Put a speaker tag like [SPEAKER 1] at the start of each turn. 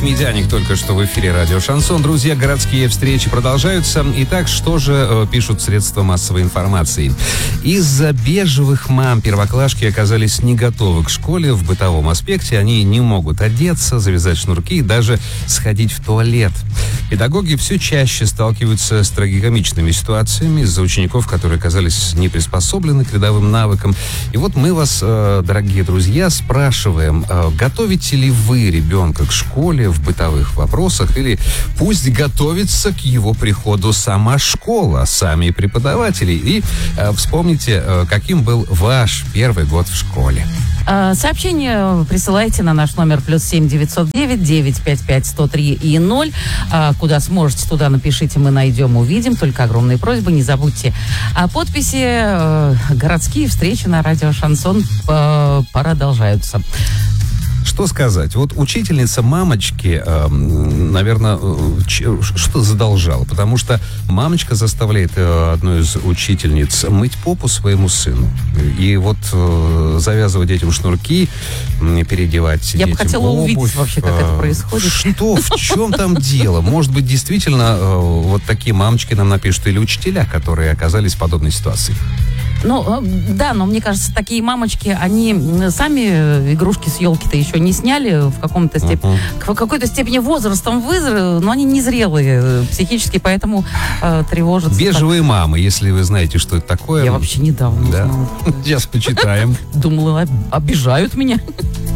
[SPEAKER 1] Медяник только что в эфире радио «Шансон». Друзья, городские встречи продолжаются. Итак, что же пишут средства массовой информации? Из-за бежевых мам первоклашки оказались не готовы к школе в бытовом аспекте. Они не могут одеться, завязать шнурки и даже сходить в туалет. Педагоги все чаще сталкиваются с трагикомичными ситуациями из-за учеников, которые оказались не приспособлены к рядовым навыкам. И вот мы вас, дорогие друзья, спрашиваем, готовите ли вы ребенка к школе в бытовых вопросах, или пусть готовится к его приходу сама школа, сами преподаватели. И вспомните, каким был ваш первый год в школе.
[SPEAKER 2] Сообщение присылайте на наш номер +7 909 955 103 и 0. Куда сможете, туда напишите, мы найдем, увидим. Только огромные просьбы, не забудьте о подписи. Городские встречи на радио «Шансон» продолжаются.
[SPEAKER 1] Что сказать? Вот учительница мамочки, наверное, что задолжала, потому что мамочка заставляет одну из учительниц мыть попу своему сыну. И вот завязывать детям шнурки, переодевать
[SPEAKER 2] Я
[SPEAKER 1] детям
[SPEAKER 2] бы хотела
[SPEAKER 1] обувь.
[SPEAKER 2] увидеть вообще, как это происходит.
[SPEAKER 1] Что? В чем там дело? Может быть, действительно, вот такие мамочки нам напишут, или учителя, которые оказались в подобной ситуации.
[SPEAKER 2] Ну, да, но мне кажется, такие мамочки, они сами игрушки с елки-то еще не сняли в какой-то степени возрастом но они незрелые психически, поэтому тревожатся.
[SPEAKER 1] Бежевые мамы, если вы знаете, что это такое.
[SPEAKER 2] Я вообще недавно узнала.
[SPEAKER 1] Сейчас почитаем.
[SPEAKER 2] Думала, обижают меня.